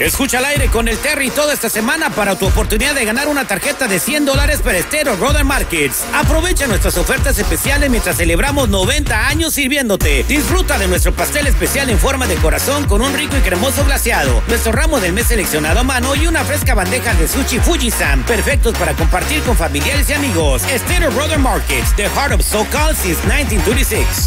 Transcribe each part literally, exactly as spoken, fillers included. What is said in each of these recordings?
Escucha al aire con el Terry toda esta semana para tu oportunidad de ganar una tarjeta de cien dólares para Estero Roder Markets. Aprovecha nuestras ofertas especiales mientras celebramos noventa años sirviéndote. Disfruta de nuestro pastel especial en forma de corazón con un rico y cremoso glaseado, nuestro ramo del mes seleccionado a mano y una fresca bandeja de sushi Fujisan, perfectos para compartir con familiares y amigos. Estero Roder Markets, the heart of SoCal since nineteen thirty-six.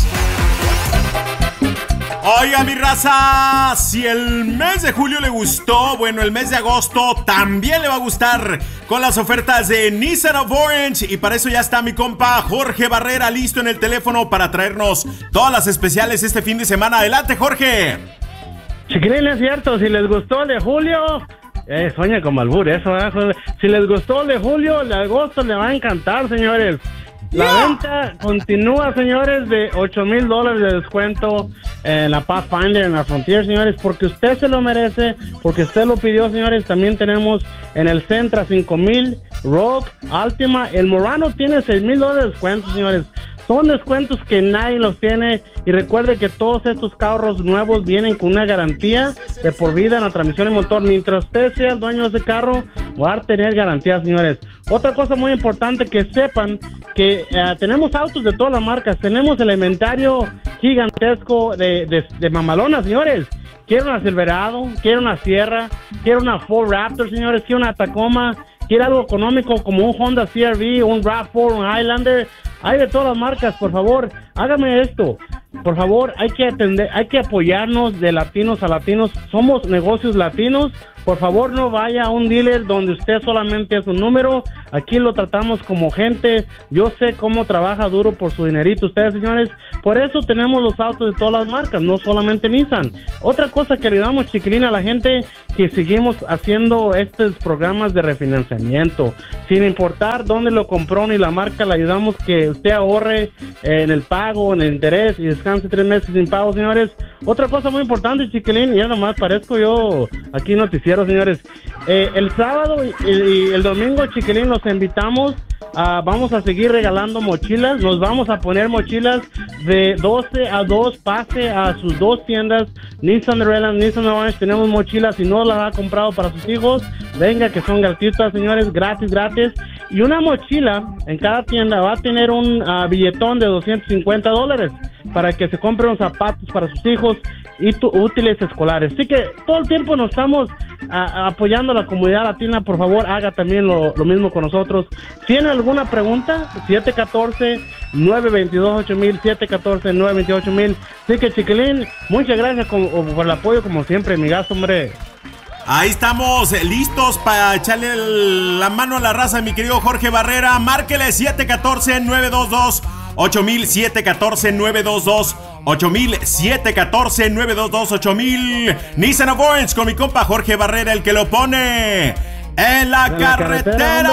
Oiga, mi raza, si el mes de julio le gustó, bueno, el mes de agosto también le va a gustar con las ofertas de Nissan of Orange. Y para eso ya está mi compa Jorge Barrera listo en el teléfono para traernos todas las especiales este fin de semana. Adelante, Jorge. Chiquilín, es cierto, si les gustó el de julio, eh, sueña como albur eso, ¿eh? Si les gustó el de julio, el de agosto le va a encantar, señores. La yeah. venta continúa, señores, de ocho mil dólares de descuento en la Pathfinder, en la Frontier, señores, porque usted se lo merece, porque usted lo pidió, señores. También tenemos en el Sentra cinco mil, Rogue, Altima, el Murano tiene seis mil dólares de descuento, señores. Son descuentos que nadie los tiene. Y recuerde que todos estos carros nuevos vienen con una garantía de por vida en la transmisión y motor. Mientras usted sea el dueño de ese carro, va a tener garantía, señores. Otra cosa muy importante, que sepan que uh, tenemos autos de todas las marcas. Tenemos el inventario gigantesco de, de, de mamalonas, señores. Quiero una Silverado, quiero una Sierra, quiero una Ford Raptor, señores, quiero una Tacoma, quiero algo económico como un Honda C R V, un RAV cuatro, un Highlander. Hay de todas las marcas, por favor, hágame esto. Por favor, hay que atender, hay que apoyarnos de latinos a latinos. Somos negocios latinos. Por favor, no vaya a un dealer donde usted solamente es un número. Aquí lo tratamos como gente. Yo sé cómo trabaja duro por su dinerito ustedes, señores. Por eso tenemos los autos de todas las marcas, no solamente Nissan. Otra cosa que le damos, chiquilín, a la gente, que seguimos haciendo estos programas de refinanciamiento. Sin importar dónde lo compró ni la marca, le ayudamos que usted ahorre en el pago, en el interés y descanse tres meses sin pago, señores. Otra cosa muy importante, chiquilín, y ya nomás parezco yo aquí noticiero, señores. Eh, el sábado y, y el domingo, chiquilín, los invitamos. Uh, vamos a seguir regalando mochilas. Nos vamos a poner mochilas de doce a dos. Pase a sus dos tiendas, Nissan de Redlands, Nissan de Orange. Tenemos mochilas. Si no las ha comprado para sus hijos, venga, que son gratuitas, señores, gratis, gratis. Y una mochila en cada tienda va a tener un uh, billetón de doscientos cincuenta dólares para que se compren unos zapatos para sus hijos y tu, útiles escolares. Así que todo el tiempo nos estamos a, apoyando a la comunidad latina. Por favor, haga también lo, lo mismo con nosotros. ¿Tiene alguna pregunta? siete uno cuatro, nueve dos dos, ocho mil, siete uno cuatro, nueve dos ocho mil. Así que, chiquilín, muchas gracias con, por el apoyo, como siempre, mi gasto, hombre. Ahí estamos, listos para echarle el, la mano a la raza, mi querido Jorge Barrera. Márquele siete uno cuatro, nueve dos dos, ocho mil, siete uno cuatro, nueve dos dos, ocho mil, siete uno cuatro, nueve dos dos, ocho mil. Nissan of Orange con mi compa Jorge Barrera, el que lo pone en la, en carretera. la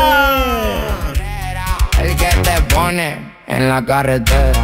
carretera. El que te pone en la carretera.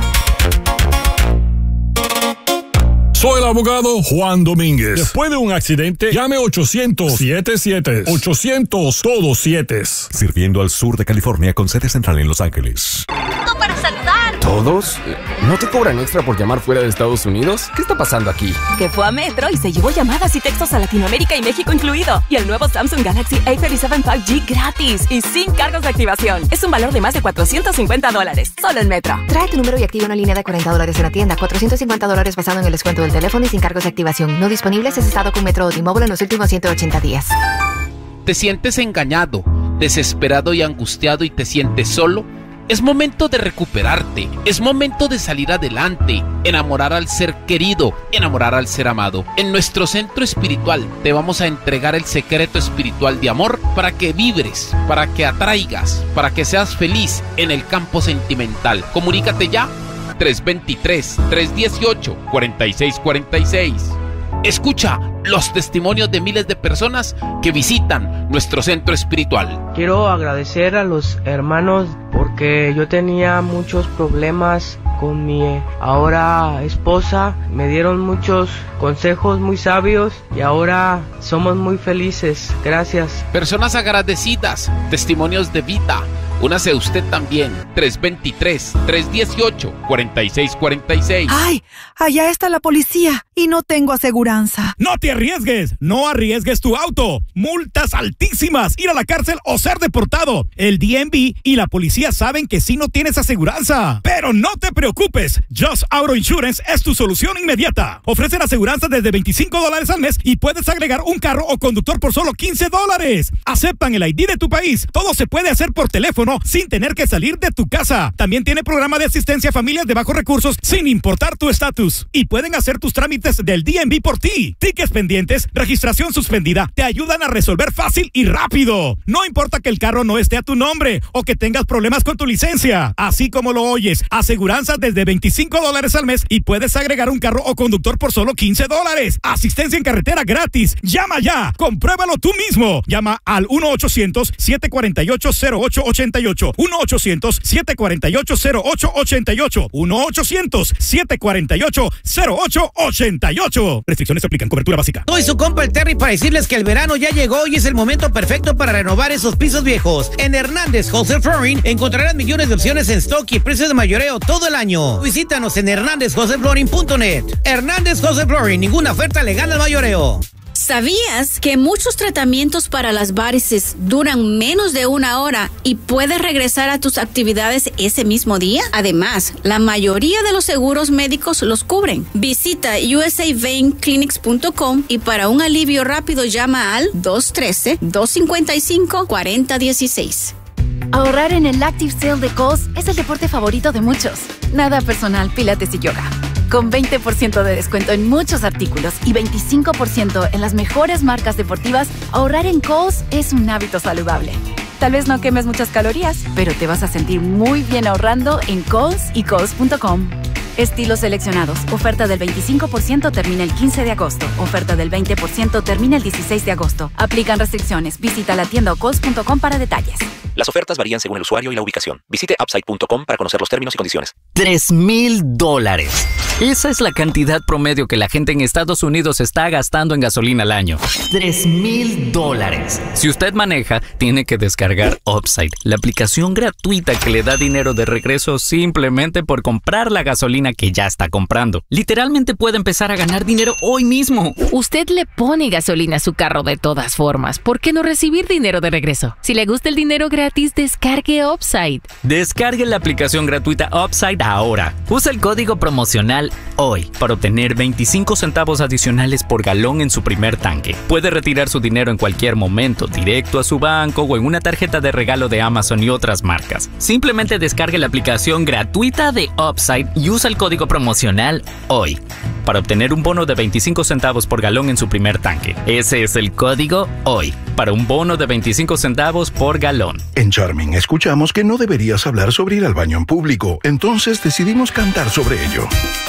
Soy el abogado Juan Domínguez. Después de un accidente, llame ochocientos, siete siete. ochocientos, todos siete. Sirviendo al sur de California con sede central en Los Ángeles. Para saludar. ¿Todos? ¿No te cobran extra por llamar fuera de Estados Unidos? ¿Qué está pasando aquí? Que fue a Metro y se llevó llamadas y textos a Latinoamérica y México incluido. Y el nuevo Samsung Galaxy A treinta y siete cinco G gratis y sin cargos de activación. Es un valor de más de cuatrocientos cincuenta dólares. Solo en Metro. Trae tu número y activa una línea de cuarenta dólares en la tienda. cuatrocientos cincuenta dólares basado en el descuento del teléfono y sin cargos de activación. No disponible si has estado con Metro o T-Mobile en los últimos ciento ochenta días. ¿Te sientes engañado, desesperado y angustiado y te sientes solo? Es momento de recuperarte, es momento de salir adelante, enamorar al ser querido, enamorar al ser amado. En nuestro centro espiritual te vamos a entregar el secreto espiritual de amor para que vibres, para que atraigas, para que seas feliz en el campo sentimental. Comunícate ya, tres dos tres, tres uno ocho, cuatro seis cuatro seis. Escucha los testimonios de miles de personas que visitan nuestro centro espiritual. Quiero agradecer a los hermanos porque yo tenía muchos problemas con mi ahora esposa. Me dieron muchos consejos muy sabios y ahora somos muy felices. Gracias. Personas agradecidas, testimonios de vida, Únase usted también. tres dos tres, tres uno ocho, cuatro seis cuatro seis. ¡Ay! Allá está la policía y no tengo aseguranza. ¡No te arriesgues! ¡No arriesgues tu auto! ¡Multas altísimas! ¡Ir a la cárcel o ser deportado! El D M V y la policía saben que sí no tienes aseguranza. Pero no te preocupes. Just Auto Insurance es tu solución inmediata. Ofrecen aseguranza desde veinticinco dólares al mes y puedes agregar un carro o conductor por solo quince dólares. Aceptan el I D de tu país. Todo se puede hacer por teléfono sin tener que salir de tu casa. También tiene programa de asistencia a familias de bajos recursos sin importar tu estatus. Y pueden hacer tus trámites del D M V por ti. Tickets pendientes, registración suspendida, te ayudan a resolver fácil y rápido. No importa que el carro no esté a tu nombre o que tengas problemas con tu licencia. Así como lo oyes, aseguranza desde veinticinco dólares al mes y puedes agregar un carro o conductor por solo quince dólares. Asistencia en carretera gratis. Llama ya. Compruébalo tú mismo. Llama al uno ochocientos, siete cuatro ocho, cero ocho ocho ocho. uno ochocientos, siete cuatro ocho, cero ocho ocho ocho. uno ochocientos, siete cuatro ocho, cero ocho ocho ocho. Restricciones se aplican. Cobertura básica. Soy su compa el Terry para decirles que el verano ya llegó y es el momento perfecto para renovar esos pisos viejos. En Hernández Wholesale Flooring encontrarás millones de opciones en stock y precios de mayoreo todo el año. Visítanos en hernández wholesale flooring punto net. Hernández Wholesale Flooring, ninguna oferta le gana al mayoreo. ¿Sabías que muchos tratamientos para las varices duran menos de una hora y puedes regresar a tus actividades ese mismo día? Además, la mayoría de los seguros médicos los cubren. Visita U S A vein clinics punto com y para un alivio rápido llama al dos uno tres, dos cinco cinco, cuatro cero uno seis. Ahorrar en el Active Sale de Kohl's es el deporte favorito de muchos. Nada personal, pilates y yoga. Con veinte por ciento de descuento en muchos artículos y veinticinco por ciento en las mejores marcas deportivas, ahorrar en Kohl's es un hábito saludable. Tal vez no quemes muchas calorías, pero te vas a sentir muy bien ahorrando en Kohl's y Kohl's punto com. Estilos seleccionados. Oferta del veinticinco por ciento termina el quince de agosto. Oferta del veinte por ciento termina el dieciséis de agosto. Aplican restricciones. Visita la tienda o kohls punto com para detalles. Las ofertas varían según el usuario y la ubicación. Visite upside punto com para conocer los términos y condiciones. Tres mil dólares. Esa es la cantidad promedio que la gente en Estados Unidos está gastando en gasolina al año. Tres mil dólares. Si usted maneja, tiene que descargar Upside, la aplicación gratuita que le da dinero de regreso simplemente por comprar la gasolina que ya está comprando. Literalmente puede empezar a ganar dinero hoy mismo. Usted le pone gasolina a su carro de todas formas. ¿Por qué no recibir dinero de regreso? Si le gusta el dinero gratis, descargue Upside. Descargue la aplicación gratuita Upside ahora. Usa el código promocional hoy para obtener veinticinco centavos adicionales por galón en su primer tanque. Puede retirar su dinero en cualquier momento, directo a su banco o en una tarjeta de regalo de Amazon y otras marcas. Simplemente descargue la aplicación gratuita de Upside y usa el código promocional hoy para obtener un bono de veinticinco centavos por galón en su primer tanque. Ese es el código hoy para un bono de veinticinco centavos por galón. En Charming escuchamos que no deberías hablar sobre ir al baño en público, entonces decidimos cantar sobre ello.